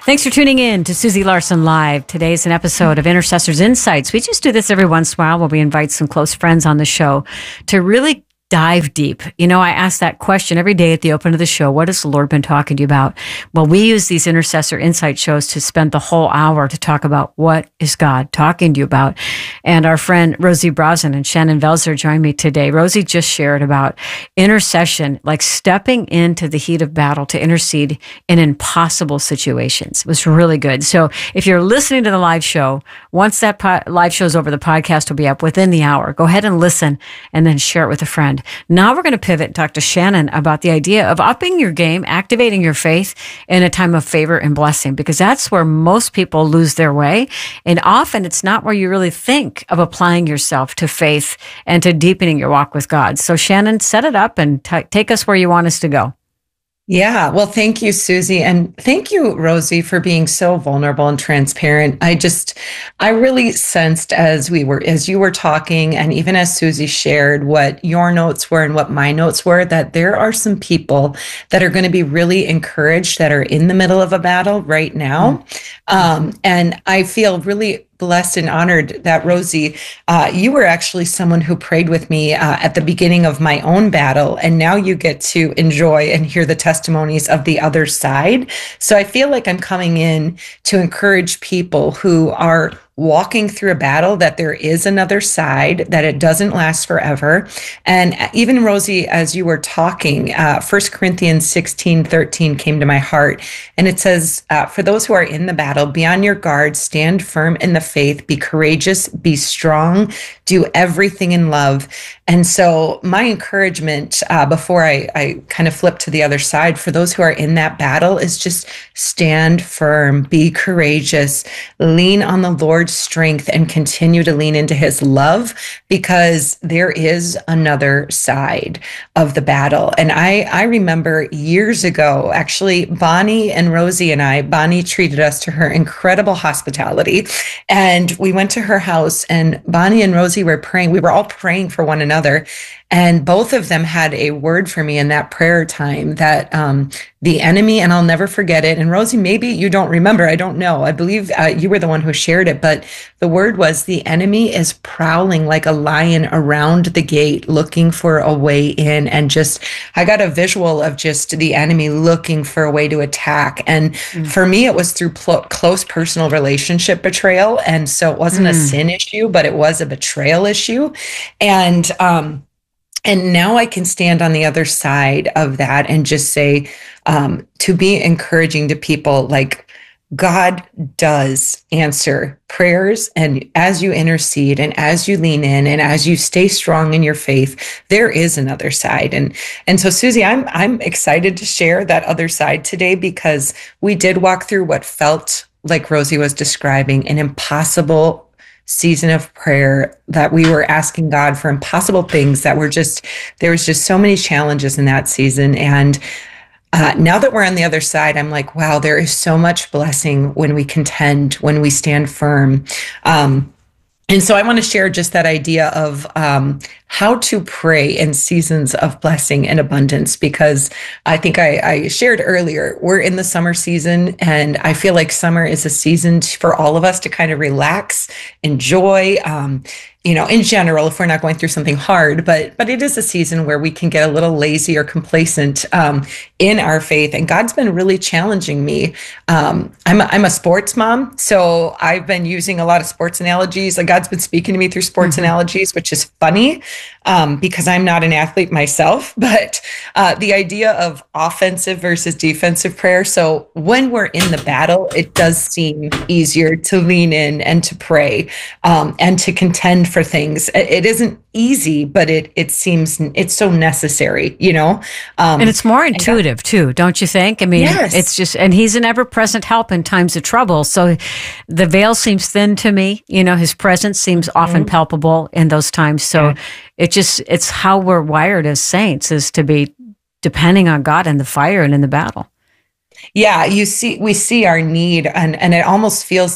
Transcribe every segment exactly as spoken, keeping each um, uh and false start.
Thanks for tuning in to Susie Larson Live. Today's an episode of Intercessors Insights. We just do this every once in a while where we invite some close friends on the show to really dive deep. You know, I ask that question every day at the open of the show. What has the Lord been talking to you about? Well, we use these Intercessor Insight shows to spend the whole hour to talk about what is God talking to you about. And our friend Rosie Brosnan and Shannon Velzer join me today. Rosie just shared about intercession, like stepping into the heat of battle to intercede in impossible situations. It was really good. So if you're listening to the live show, once that po- live show's over, the podcast will be up within the hour. Go ahead and listen and then share it with a friend. Now we're going to pivot and talk to Shannon about the idea of upping your game, activating your faith in a time of favor and blessing, because that's where most people lose their way. And often it's not where you really think of applying yourself to faith and to deepening your walk with God. So Shannon, set it up and t- take us where you want us to go. Yeah. Well, thank you, Susie. And thank you, Rosie, for being so vulnerable and transparent. I just, I really sensed as we were, as you were talking, and even as Susie shared what your notes were and what my notes were, that there are some people that are going to be really encouraged that are in the middle of a battle right now. Mm-hmm. Um, and I feel really blessed and honored that, Rosie, uh, you were actually someone who prayed with me uh, at the beginning of my own battle, and now you get to enjoy and hear the testimonies of the other side. So I feel like I'm coming in to encourage people who are walking through a battle, that there is another side, that it doesn't last forever. And even, Rosie, as you were talking, uh, First Corinthians sixteen thirteen came to my heart. And it says, uh, for those who are in the battle, be on your guard, stand firm in the faith, be courageous, be strong, do everything in love. And so my encouragement uh, before I, I kind of flip to the other side, for those who are in that battle, is just stand firm, be courageous, lean on the Lord's strength, and continue to lean into his love, because there is another side of the battle. And I, I remember years ago, actually, Bonnie and Rosie and I, Bonnie treated us to her incredible hospitality. And we went to her house, and Bonnie and Rosie were praying. We were all praying for one another. And both of them had a word for me in that prayer time, that um, the enemy, and I'll never forget it. And Rosie, maybe you don't remember. I don't know. I believe uh, you were the one who shared it. But the word was, the enemy is prowling like a lion around the gate, looking for a way in. And just, I got a visual of just the enemy looking for a way to attack. And mm. for me, it was through pl- close personal relationship betrayal. And so it wasn't mm. a sin issue, but it was a betrayal issue. And, um, And now I can stand on the other side of that and just say, um, to be encouraging to people, like, God does answer prayers. And as you intercede and as you lean in and as you stay strong in your faith, there is another side. And, and so, Susie, I'm, I'm excited to share that other side today, because we did walk through what felt like Rosie was describing, an impossible season of prayer, that we were asking God for impossible things, that were just, there was just so many challenges in that season. And uh, now that we're on the other side, I'm like, wow, there is so much blessing when we contend, when we stand firm. Um, And so I want to share just that idea of um, how to pray in seasons of blessing and abundance, because I think I, I shared earlier, we're in the summer season, and I feel like summer is a season for all of us to kind of relax, enjoy, um, you know, in general, if we're not going through something hard, but but it is a season where we can get a little lazy or complacent um, in our faith. And God's been really challenging me. Um, I'm, a, I'm a sports mom, so I've been using a lot of sports analogies. Like, God's been speaking to me through sports mm-hmm. analogies, which is funny um, because I'm not an athlete myself, but uh, the idea of offensive versus defensive prayer. So when we're in the battle, it does seem easier to lean in and to pray um, and to contend for things. It isn't easy, but it it seems it's so necessary, you know? Um, and it's more intuitive too, don't you think? I mean, yes. It's just, and he's an ever-present help in times of trouble. So the veil seems thin to me, you know, his presence seems mm-hmm. often palpable in those times. So yeah. it just, it's how we're wired as saints, is to be depending on God in the fire and in the battle. Yeah, you see, we see our need, and, and it almost feels like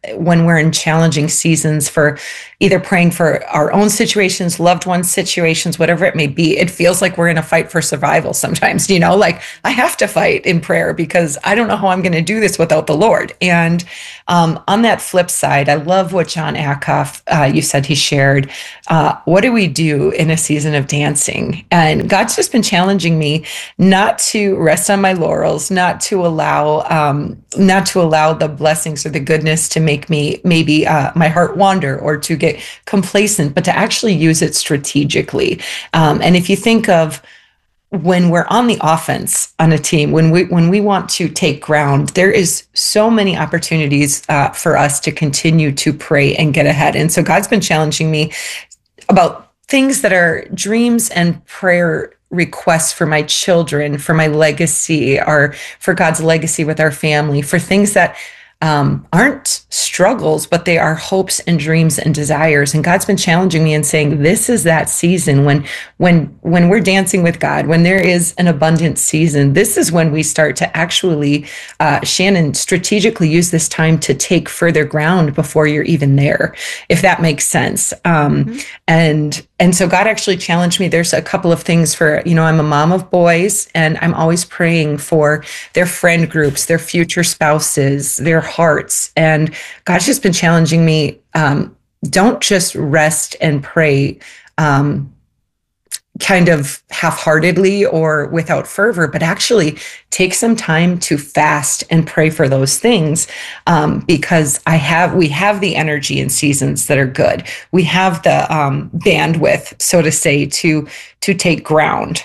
when we're in challenging seasons for either praying for our own situations, loved ones' situations, whatever it may be, it feels like we're in a fight for survival sometimes, you know, like I have to fight in prayer because I don't know how I'm going to do this without the Lord. And um, on that flip side, I love what Jon Acuff, uh, you said he shared. Uh, what do we do in a season of dancing? And God's just been challenging me not to rest on my laurels, not to allow, um, not to allow the blessings or the goodness to make me maybe uh, my heart wander or to get complacent, but to actually use it strategically. Um, and if you think of when we're on the offense on a team, when we when we want to take ground, there is so many opportunities uh, for us to continue to pray and get ahead. And so God's been challenging me about things that are dreams and prayer requests for my children, for my legacy, or for God's legacy with our family, for things that um, aren't struggles, but they are hopes and dreams and desires. And God's been challenging me and saying, this is that season when, when, when we're dancing with God, when there is an abundant season, this is when we start to actually, uh, Shannon, strategically use this time to take further ground before you're even there, if that makes sense. Um, mm-hmm. And And so God actually challenged me. There's a couple of things for, you know, I'm a mom of boys, and I'm always praying for their friend groups, their future spouses, their hearts. And God's just been challenging me. Um, don't just rest and pray um, kind of half-heartedly or without fervor, but actually take some time to fast and pray for those things, um, because I have, we have the energy in seasons that are good. We have the um, bandwidth, so to say, to to take ground.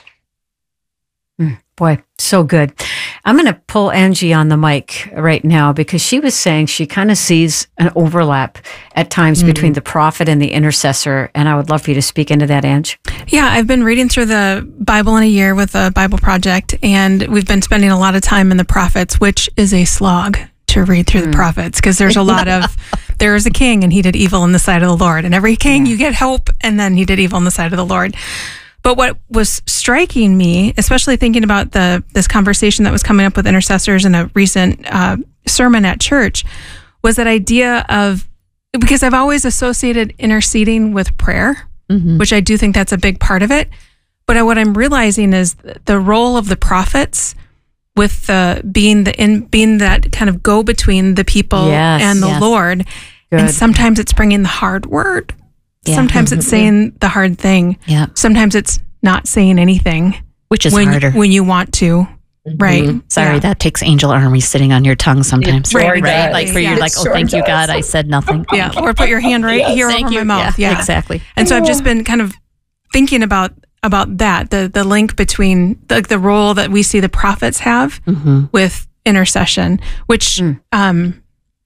Mm, boy, so good. I'm going to pull Angie on the mic right now because she was saying she kind of sees an overlap at times mm-hmm. between the prophet and the intercessor. And I would love for you to speak into that, Angie. Yeah, I've been reading through the Bible in a year with a Bible project, and we've been spending a lot of time in the prophets, which is a slog to read through mm. the prophets, because there's a lot of, there is a king and he did evil in the sight of the Lord. And every king yeah. you get hope, and then he did evil in the sight of the Lord. But what was striking me, especially thinking about the this conversation that was coming up with intercessors in a recent uh, sermon at church, was that idea of, because I've always associated interceding with prayer, mm-hmm. which I do think that's a big part of it. But what I'm realizing is the role of the prophets with the being the in being that kind of go between the people yes, and the yes. Lord, Good. And sometimes it's bringing the hard word. Yeah. Sometimes it's saying the hard thing. Yeah. Sometimes it's not saying anything, which is when, harder when you want to. Mm-hmm. Right. Sorry, yeah. that takes angel armies sitting on your tongue sometimes. Sure right. Does. Like for yeah. you're like, oh, sure thank does. you, God, I said nothing. Yeah. Or put your hand right yes. here thank over you. my mouth. Yeah, yeah. Exactly. And so I've just been kind of thinking about about that, the the link between the, the role that we see the prophets have mm-hmm. with intercession, which mm. um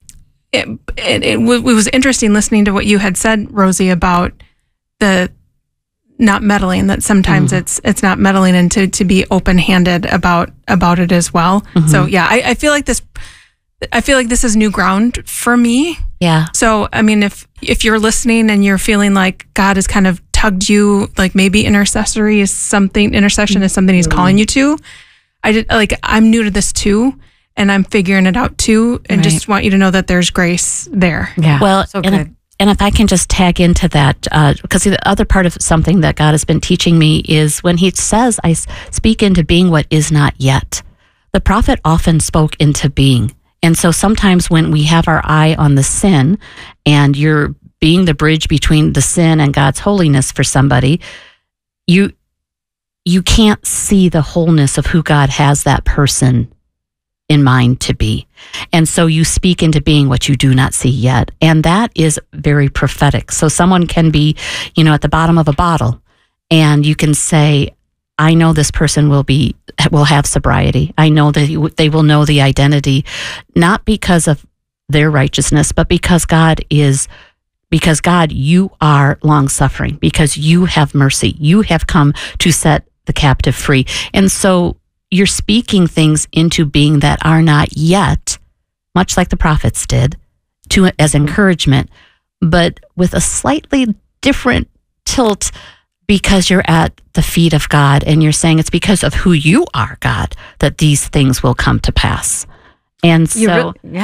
it, it, it, it was interesting listening to what you had said, Rosie, about the not meddling, that sometimes mm-hmm. it's it's not meddling, and to, to be open-handed about about it as well. Mm-hmm. So yeah, I, I feel like this I feel like this is new ground for me. Yeah. So I mean, if if you're listening and you're feeling like God has kind of tugged you, like maybe intercessory is something, intercession is something he's mm-hmm. calling you to. I did like I'm new to this too, and I'm figuring it out too, and right. just want you to know that there's grace there. Yeah. Well, so good. And if, And if I can just tag into that, uh, because the other part of something that God has been teaching me is when he says, I speak into being what is not yet. The prophet often spoke into being. And so sometimes when we have our eye on the sin and you're being the bridge between the sin and God's holiness for somebody, you you can't see the wholeness of who God has that person in mind to be. And so you speak into being what you do not see yet. And that is very prophetic. So someone can be, you know, at the bottom of a bottle, and you can say, I know this person will be, will have sobriety. I know that they will know the identity, not because of their righteousness, but because God is, because God, you are long suffering, because you have mercy. You have come to set the captive free. And so you're speaking things into being that are not yet, much like the prophets did, to as encouragement, but with a slightly different tilt, because you're at the feet of God and you're saying it's because of who you are, God, that these things will come to pass. And so, really, yeah,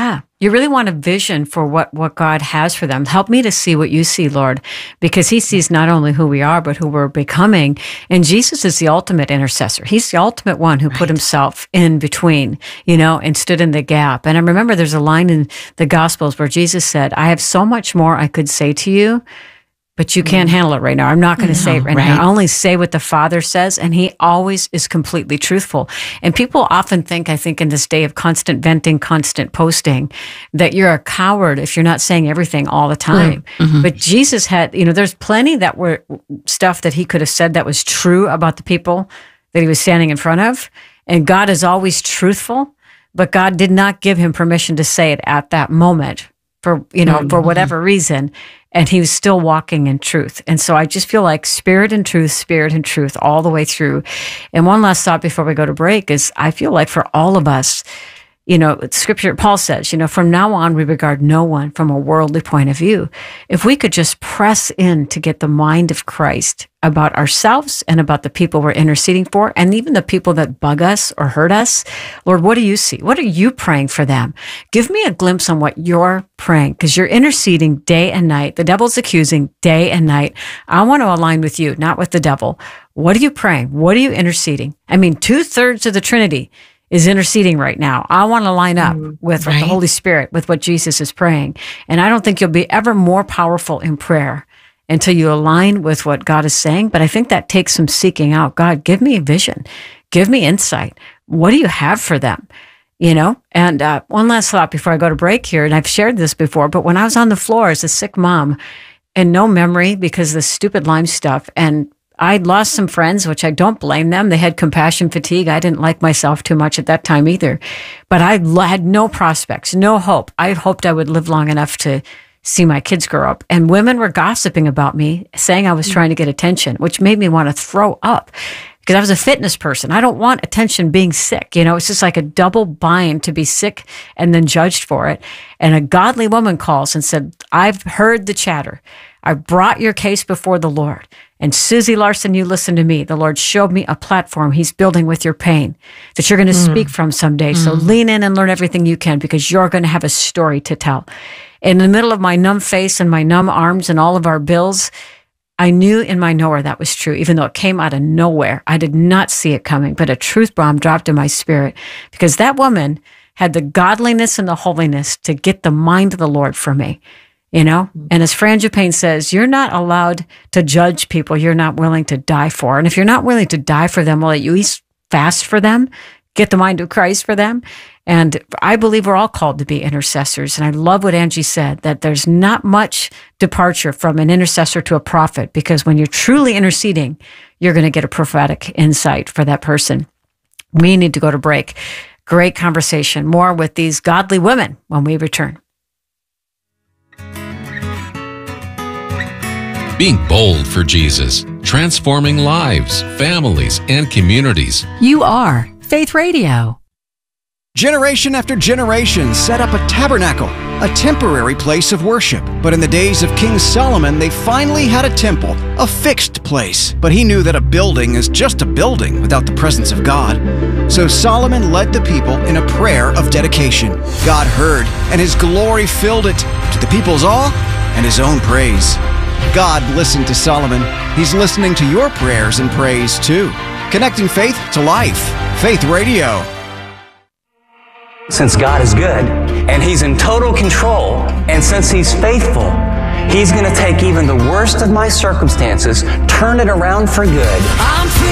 You really want a vision for what, what God has for them. Help me to see what you see, Lord, because he sees not only who we are, but who we're becoming. And Jesus is the ultimate intercessor. He's the ultimate one who right. put himself in between, you know, and stood in the gap. And I remember there's a line in the Gospels where Jesus said, I have so much more I could say to you, but you can't handle it right now. I'm not going to no, say it right, right now. I only say what the Father says, and he always is completely truthful. And people often think, I think in this day of constant venting, constant posting, that you're a coward if you're not saying everything all the time. Mm-hmm. But Jesus had, you know, there's plenty that were stuff that he could have said that was true about the people that he was standing in front of. And God is always truthful, but God did not give him permission to say it at that moment for, you know, mm-hmm. for whatever reason. And he was still walking in truth. And so I just feel like spirit and truth, spirit and truth all the way through. And one last thought before we go to break is I feel like for all of us, you know, scripture, Paul says, you know, from now on, we regard no one from a worldly point of view. If we could just press in to get the mind of Christ about ourselves and about the people we're interceding for, and even the people that bug us or hurt us, Lord, what do you see? What are you praying for them? Give me a glimpse on what you're praying, because you're interceding day and night. The devil's accusing day and night. I want to align with you, not with the devil. What are you praying? What are you interceding? I mean, two thirds of the Trinity is interceding right now. I want to line up with, right. with the Holy Spirit, with what Jesus is praying. And I don't think you'll be ever more powerful in prayer until you align with what God is saying. But I think that takes some seeking out. God, give me a vision. Give me insight. What do you have for them? You know? And uh, one last thought before I go to break here, and I've shared this before, but when I was on the floor as a sick mom and no memory because of the stupid Lyme stuff, and I'd lost some friends, which I don't blame them. They had compassion fatigue. I didn't like myself too much at that time either. But I had no prospects, no hope. I hoped I would live long enough to see my kids grow up. And women were gossiping about me, saying I was trying to get attention, which made me want to throw up because I was a fitness person. I don't want attention being sick. You know, it's just like a double bind to be sick and then judged for it. And a godly woman calls and said, I've heard the chatter. I brought your case before the Lord. And Susie Larson, you listen to me. The Lord showed me a platform he's building with your pain that you're going to mm. speak from someday. Mm. So lean in and learn everything you can because you're going to have a story to tell. In the middle of my numb face and my numb arms and all of our bills, I knew in my knower that was true, even though it came out of nowhere. I did not see it coming, but a truth bomb dropped in my spirit because that woman had the godliness and the holiness to get the mind of the Lord for me. You know, and as Frangipane says, you're not allowed to judge people you're not willing to die for. And if you're not willing to die for them, well, at least fast for them, get the mind of Christ for them. And I believe we're all called to be intercessors. And I love what Angie said, that there's not much departure from an intercessor to a prophet, because when you're truly interceding, you're going to get a prophetic insight for that person. We need to go to break. Great conversation. More with these godly women when we return. Being bold for Jesus, transforming lives, families, and communities. You are Faith Radio. Generation after generation set up a tabernacle, a temporary place of worship. But in the days of King Solomon, they finally had a temple, a fixed place. But he knew that a building is just a building without the presence of God. So Solomon led the people in a prayer of dedication. God heard, and his glory filled it, to the people's awe and his own praise. God listened to Solomon. He's listening to your prayers and praise too. Connecting faith to life. Faith Radio. Since God is good and he's in total control, and since he's faithful, he's going to take even the worst of my circumstances, turn it around for good. I'm